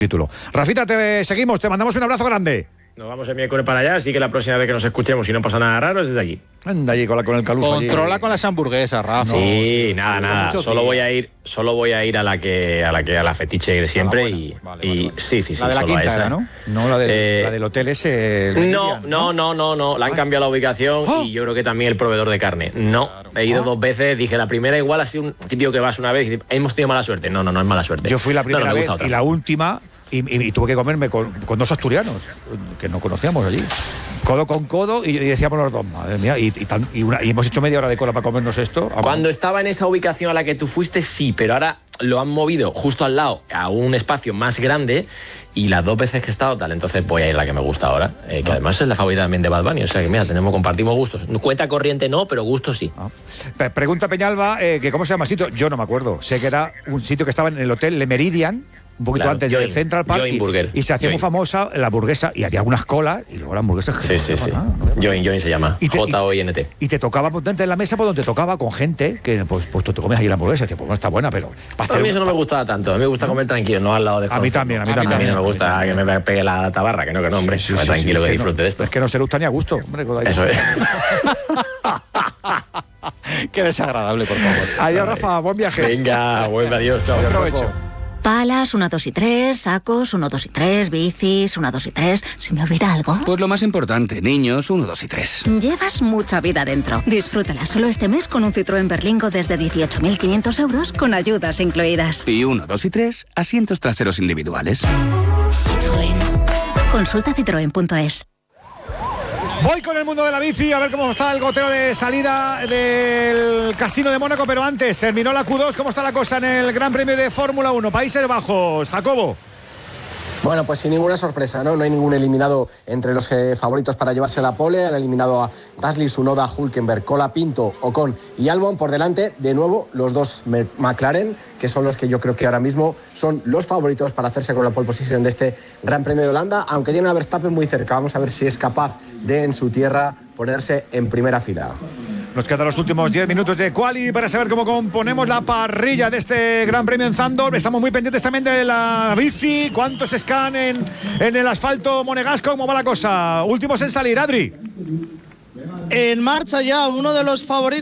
título. Rafita, te seguimos, te mandamos un abrazo grande. Nos vamos el miércoles para allá, así que la próxima vez que nos escuchemos, si no pasa nada raro, es desde allí. Anda allí con el caluzo. Controla allí con las hamburguesas, Rafa. Sí, nada. Solo voy a ir a la fetiche de siempre. Vale. Sí, la de la solo quinta a esa. era, ¿no? No, la del hotel ese. No. La han cambiado la ubicación y yo creo que también el proveedor de carne. No, he ido 2 veces. Dije, la primera igual ha sido un típico que vas una vez y hemos tenido mala suerte. No es mala suerte. Yo fui la primera vez y la última. Y tuve que comerme con 2 asturianos que no conocíamos allí, codo con codo, y decíamos los dos, madre mía, y hemos hecho media hora de cola para comernos esto. Cuando estaba en esa ubicación a la que tú fuiste, sí, pero ahora lo han movido justo al lado a un espacio más grande, y las 2 veces que he estado tal, entonces voy a ir a la que me gusta ahora, que además es la favorita también de Bad Bunny, o sea que mira, compartimos gustos. Cuenta corriente no, pero gustos sí. Pregunta Peñalba, que ¿cómo se llama el sitio? Yo no me acuerdo, sé que era un sitio que estaba en el hotel Le Meridian, un poquito antes del Central Park, y se hacía muy famosa la hamburguesa, y había algunas colas, y luego la hamburguesa... Sí. Join se llama, J-O-I-N-T. Y te tocaba ponerte en la mesa, donde te tocaba con gente, que pues tú te comes ahí la hamburguesa, y dices, pues no está buena, pero... A mí eso no me gustaba tanto, a mí me gusta comer tranquilo, no al lado de... A mí también. A mí no me gusta que me pegue la tabarra, que no, hombre, tranquilo, que disfrute de esto. Es que no se le gusta ni a gusto, hombre. Eso es. Qué desagradable, por favor. Adiós, Rafa, buen viaje. Venga, adiós, chao. Provecho. Palas, 1, 2 y 3, sacos, 1, 2 y 3, bicis, 1, 2 y 3. ¿Se me olvida algo? Pues lo más importante, niños, 1, 2 y 3. Llevas mucha vida dentro. Disfrútala solo este mes con un Citroën Berlingo desde 18.500 euros con ayudas incluidas. Y 1, 2 y 3, asientos traseros individuales. Citroën. Consulta citroen.es. Voy con el mundo de la bici a ver cómo está el goteo de salida del Casino de Mónaco, pero antes terminó la Q2. ¿Cómo está la cosa en el Gran Premio de Fórmula 1? Países Bajos, Jacobo. Bueno, pues sin ninguna sorpresa, ¿no? No hay ningún eliminado entre los favoritos para llevarse la pole. Han eliminado a Gasly, Tsunoda, Hülkenberg, Colapinto, Ocon y Albon. Por delante, de nuevo, los 2 McLaren, que son los que yo creo que ahora mismo son los favoritos para hacerse con la pole position de este Gran Premio de Holanda, aunque tiene a Verstappen muy cerca. Vamos a ver si es capaz de, en su tierra, ponerse en primera fila. Nos quedan los últimos 10 minutos de quali para saber cómo componemos la parrilla de este Gran Premio en Zandvoort. Estamos muy pendientes también de la bici. ¿Cuántos están en el asfalto monegasco? ¿Cómo va la cosa? Últimos en salir, Adri. En marcha ya uno de los favoritos.